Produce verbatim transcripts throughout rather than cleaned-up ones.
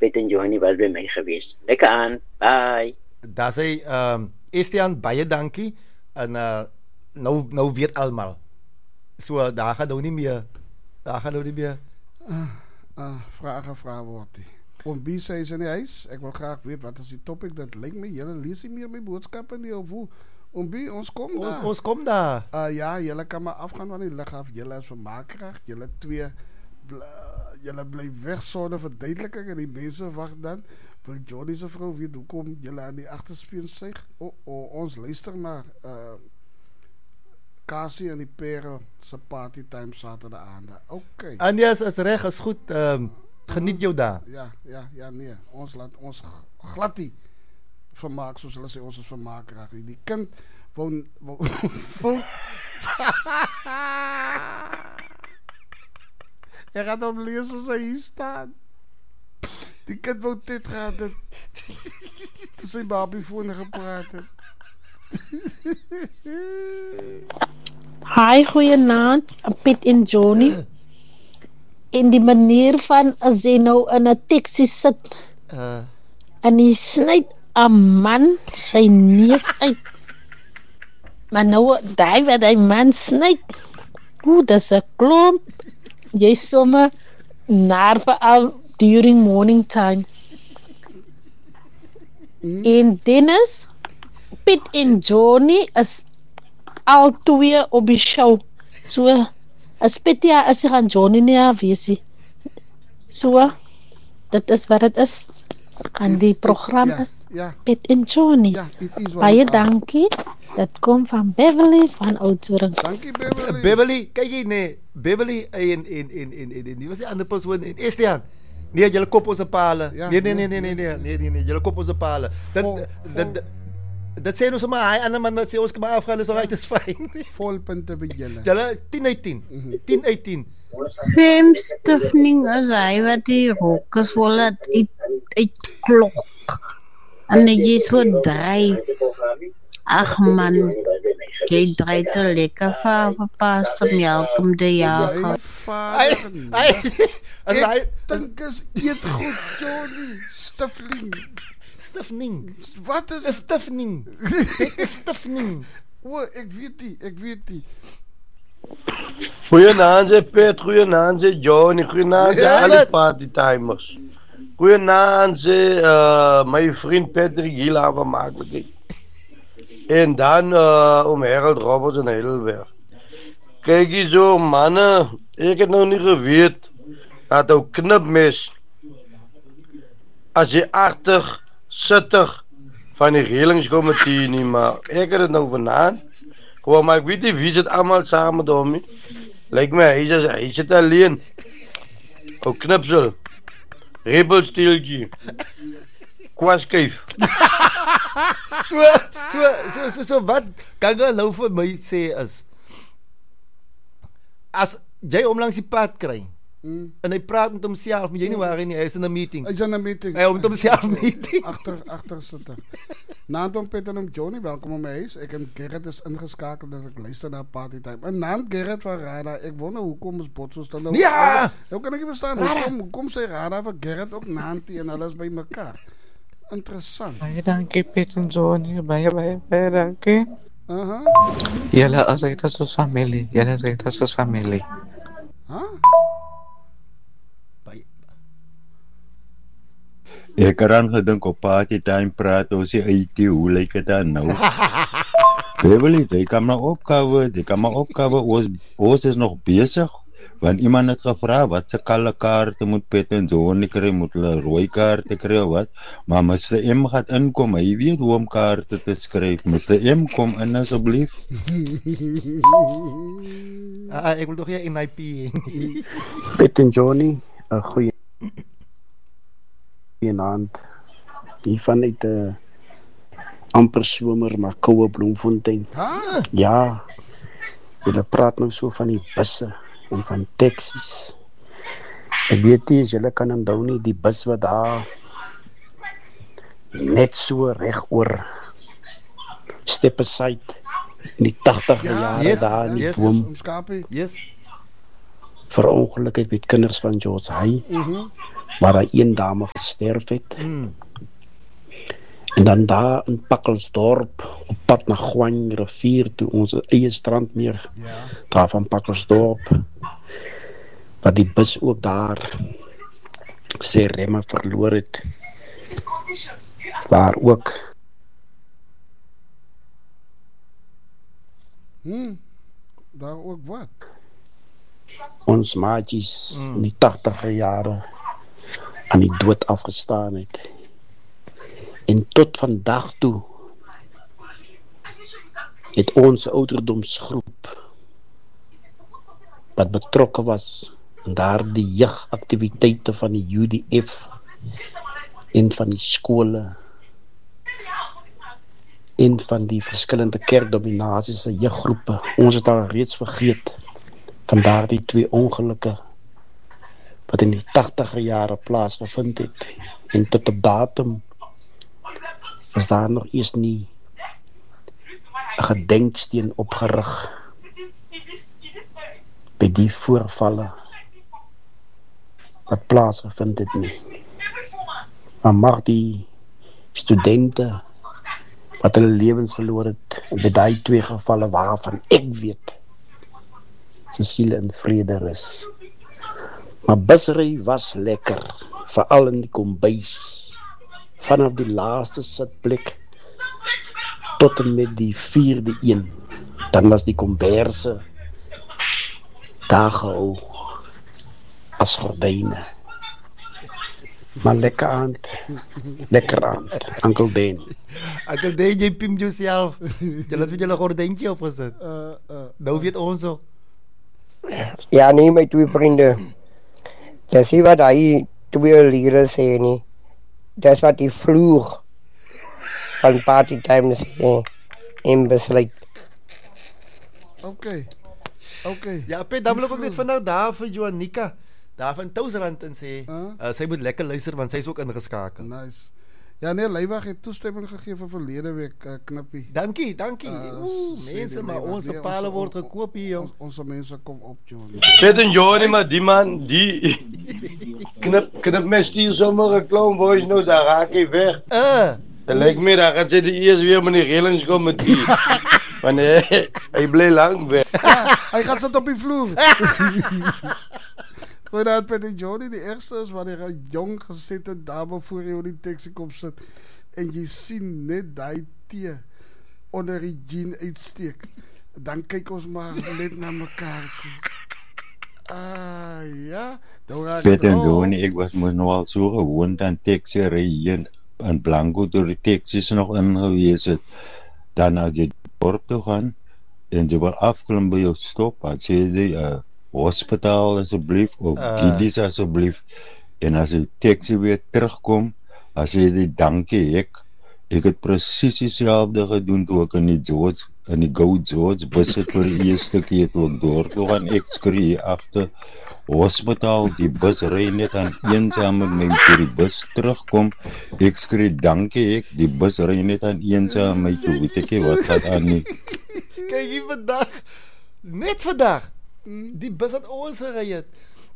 Piet en Johnny was by my gewees. Lekker aan, bye. Daar sê, um, Estiaan, baie dankie. En uh, nou, nou weet almal. So, uh, daar gaan nou nie meer. Daar gaan nou nie meer. Uh, uh, vraag en vraag word die. Oom B sê is in die huis. Ek wil graag weet, wat is die topic? Dat lyk my, julle lees nie meer my boodskappe nie, of hoe? Oom B, ons kom ons, daar. Ons kom daar. Uh, ja, julle kan maar afgaan van die lig af. Julle is vermaakkrag. Julle twee, bl- julle bly weg sonder verduideliking en die mense wacht dan. Wil Johnny se vrou weet hoekom julle aan die agterspeen suig? O, oh, oh, ons luister maar. Uh, Cassie en die Perel se party time Saterdag aande. Okay. Anjas is reg, is goed. Um, geniet jou daar. Ja, ja, ja, nee. Ons laat ons glad nie vermaak, soos hulle sê, ons is vermaakkrag. Die kind wou wou, wou Ek gaat hom lees soos hy hier staan. Die kind wou dit gehad het. Toe sy babyfoon gepraat het. Hi, goeienaand, Piet en Johnny. En die manier van as jy nou in 'n taxi sit uh. en jy snyt 'n man sy neus uit. Maar nou, daai wat die man snyt, hoe dis 'n klomp. Jy somme nerve al during morning time. Mm. En Dennis, Piet en Johnny is al twee op die show. So, as Piet ja, as jy gaan Johnny nie afwees. So, dit is wat het is. En die program ja, is ja. Piet en Johnny. Ja, baie dankie. Dat kom van Beverly van Oudtshoorn. Dankie Beverly. Beverly, kyk jy nee, Beverly en en en en en die was die ander persoon en Estiaan. Nee, julle kop ons pale. Ja, nee, nee, nee, nee, nee, nee, nee, nee, nee, julle kop ons pale. Dat dat dat sê nou sommer hy ander man wat sê ons kan maar afgaan is alright, is fyn. Volpunte by julle. Julle tien uit tien. tien uit tien. Femstiffning is hy wat die rokkers wil het uit, uit klok. En jy is voor drie. Ach man, jy draai te lekker vir pastor melk om te jagen. Hy, hy, ek dink is eet goed, Johnny. Stiffling. Stiffning. Wat is stiffning? Stiffning. O, ek weet nie, ek weet nie. Goeienaand se Piet, goeienaand se Johnny, goeienaand se alle party timers. Goeienaand se uh, my vriend Patrick Hila van Maakbeek. En dan uh, om Harold Roberts en Heidelberg. Kijk hier zo, mannen, ik heb nog niet geweet dat ook knipmes, als je achter, zittig van die reelingscommissie niet, maar ik heb het nou vandaan. Gewoon, maar ik weet niet wie zit allemaal samen door me. Lijkt mij, hij zit, hij zit alleen. Ook knipsel, rebelsteeltje, kwaskyf. so, so, so, so, so, wat kan jy nou vir my sê is, as jy om langs die pad kry, mm. en hy praat met homself, maar jy nie waar nie, hy is in 'n meeting. Hy is in 'n meeting. Hy om met homself meeting. Achter, achter sitte. Naand om Piet en om Johnny, welkom op my huis. Ek en Gerrit is ingeskakeld dat ek luister na Party Time. En naand Gerrit van Rada, ek wonder hoekom is Botsos dan nou. Ja! Hoe kan ek nie verstaan, hoekom, hoekom sê Rada van Gerrit ook naand die en alles by mekaar? Interessant. Baie dankie Piet en Johnny, baie baie baie dankie. Aha. Julle is uit as ons familie, julle is uit as ons familie. Huh? Ek het aan gedink op Party Time praat ons die I T, hoe lyk dit dan nou? Beverly, jy kan maar opgawe, jy kan maar opgawe, ons, ons is nog bezig. Want iemand het gevra wat se kalle kaarte moet Piet en Johnny kry, moet hulle rooi kaarte kry of wat. Maar mister M gaat inkom, hy weet hoe om kaarte te skryf. mister M, kom in asseblief. Ah, ek wil toch jy N I P. Piet en Johnny, 'n goeie naand. Hier vanuit 'n uh, amper somer maar koue Bloemfontein. Ah. Ja. Hulle praat nou so van die busse en van taxis. Ek weet nie as julle kan onthou nie die bus wat daar net so reg oor step aside in die tachtiger ja, jare yes, daar in die yes, boom. Yes. Verongeluk het met kinders van George Hy. Mhm. waar daar een dame gesterf het. Mm. En dan daar in Pakkelsdorp, op pad na Gwang rivier toe, onze eie strandmeer, Ja. daar van Pakkelsdorp, wat die bus ook daar sy remme verloor het, waar ook Hmm. Daar ook wat? ons maatjies in die tachtiger jare aan die dood afgestaan het. En tot vandag toe het ons ouderdomsgroep wat betrokke was in daardie jeugaktiwiteite van die U D F en van die skole en van die verskillende kerkdominasies se jeuggroepe. Ons het al reeds vergeet van daardie twee ongelukke wat in die tachtiger jare plaasgevind het. En tot op datum is daar nog eens nie 'n gedenksteen opgerig by die voorvalle wat plaasgevind het nie. Maar mag die studente wat hulle lewens verloor het by die twee gevalle waarvan ek weet sy siele in vrede rus. Maar busry was lekker, veral in die kombuis, vanaf die laaste sitplek tot en met die vierde een. Dan was die komberse daar gehou as gordyne. Maar lekker aand, lekker aand, Uncle Dan. Uncle Dan, jy pim jouself. Jy laat vir julle gordijntje opgesit. Uh, uh, Nou weet ons ook. Ja, nee, my twee vriende. Dis nie wat hy twee lere sê nie. Dis wat die vloeg van party time sê en besluit. Oké. Oké. Ja, Pet, dan wil ek ook net vandag daar vir Joannika, daar van Touwsrand in sê, uh, sy moet lekker luister, want sy is ook ingeskakel. Nice. Ja, nee, Leibach het toestemming gegee vir verlede week, uh, Knippie. Dankie, dankie. Uh, Oeh, mense, maar onze nee, pale word gekoop hier, ons, onze mensen kom op, Johnny. Pet en Johnny, maar die man, die knip, knip my stuur sommer 'n clown voice nou, daar raak hy weg. Uh. Dan lijkt me dat gaat sy die eers weer met die relings kom met die. Want hy, hy bly lang weg. Ja, hy gaat sit op die vloer. Goeie naam, Pet en Johnny, die ergste is wanneer een jong gezette dame voor jou in die taxi komt sit en jy sien net die tee onder die jean uitsteek. Dan kyk ons maar net na mekaar toe. Ah, ja. Pet en Johnny, ek was mos nou al so gewoond aan taxi ry hier in Blanco door die taxis nog in gewees het. Dan as jy dorp toe gaan en jy wil afklim by jou stop, dan sê jy uh, hospitaal asseblief of uh. Gillies asseblief, en as die taxi weer terugkom, dan sê jy dankie ek. Ek het presies dieselfde gedoen toe ek in die George, in die Go George bus het vir die eerste keer toe ek door toe gaan, ek skree agter hospitaal, die bus ry net aan eensaam met my toe die bus terugkom, ek skree dankie ek, die bus ry net aan eensaam my toe, weet ek wat gaat aan nie. Kijk hier vandag, net vandag, die bus het ons gery het.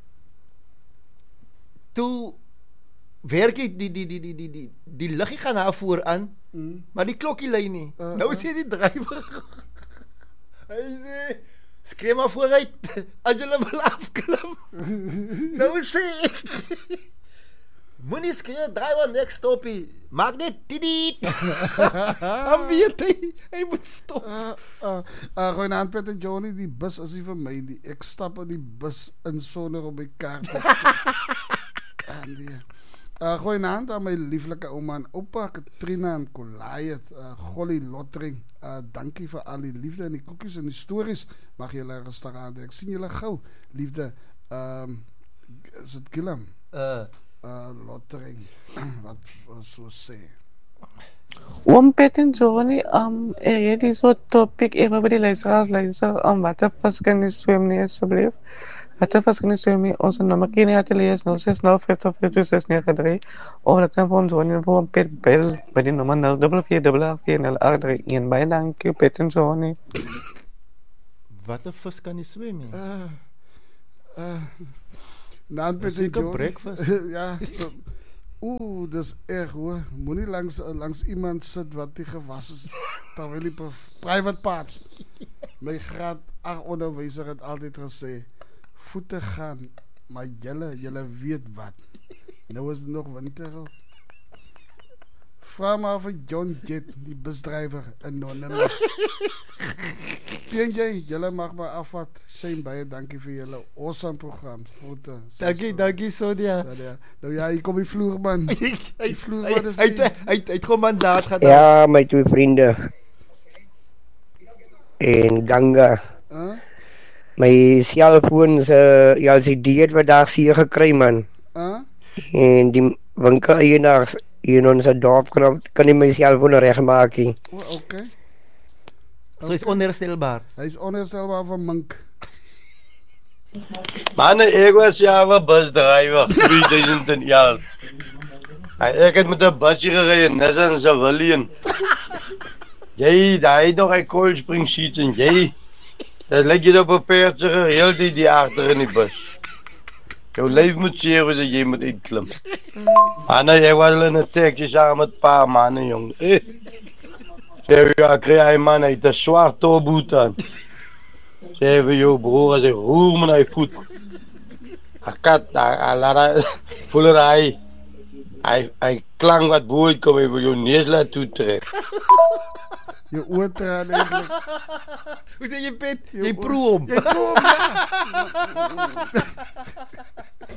Toe werk ek die die die die die die die liggie gaan daar vooraan, mm. maar die klokkie lui nie. Uh, nou sê die drywer, hy sê, skree maar vooruit, as julle wil afklim. Nou sê ek, moenie skree, drywer, next stoppie, maak net tidiet. Dan weet hy, hy moet stop. Uh, uh, uh, Goeie naam, Pet en Johnny, die bus is nie vir my nie. Ek stap in die bus in sonder op my kaart. En die... Uh, goeie naam aan my lieflike ouma en opa, Katrina en Kolaayet, uh, Golly Lottering. Uh, dankie vir al die liefde en die koekies en die stories. Mag julle restaurant, ek sien julle gauw. Liefde, um, is het Gillam? Uh, uh, Lottering, wat was so sê? Oom Pet en Johnny, um, er het die soort topic even by die luisteraars luister, um, wat er verskyn die swem nie, asjeblief. Wat er verskyn die swem nie, onze nummer in die atelier is nul ses nul vyf vyf twee ses nege drie, of dat kan vir ons Johnny en vir oom Pet bel, by die nummer nul vier vier vier vier vier nul agt drie een, baie dankie, Pet en Johnny. Wat er verskyn die swem nie? Uh, uh, Naan Pet en Zeker Johnny. breakfast. Ja. Oeh, dat is erg hoor. Moet niet langs, langs iemand zitten wat die gewassen is. Dan wil je private parts. Mijn graad acht onderwijzer had altijd gezegd. Voeten gaan. Maar jullie, jullie weet wat. Nou is het nog winter. Vraag maar van John Jet, die busdrijver. Anonymous. P en J, jullie mag maar afvat. Zijn bij je, dank je voor jullie awesome programma. Dank je, dank je Sonia. Nou ja, hier komt die vloerman. Die vloerman is Hij heeft gewoon mandaat gedaan. Ja, mijn twee vrienden. En Ganga. Huh? My cellfoon se uh, L C D het vandag seer gekry man. Huh? En die winkel eienaars hier in ons dorp kan kan nie my cellfoon regmaak nie. Oh, oké. Okay. So is onherstelbaar. Hij is onherstelbaar van Munk. Man, ik was ja een busdrijver, tweeduizend elf. En ik heb met een busje gereden, net als een civilian. Jij, daar heb nog een koolspring ziet en jij, dat leg je op een paardje gereeld die, die achter in die bus. Jouw leven moet zeer zijn, jij moet inklimmen. Man, ik was in een taxi samen met een paar mannen, jongen. Eh. Zeg, ja, krijg je man, hij heeft een zwart tolboet aan. Zeg, joh broer, hij zegt, roer me naar je voet. Hij kat, hij laat hij, voelen hij, hij, hij klank wat boeit, kom even je neus laat toetrekken. Je oortraan eigenlijk. Hoe zeg je Pet? Je proe om. Je proe om,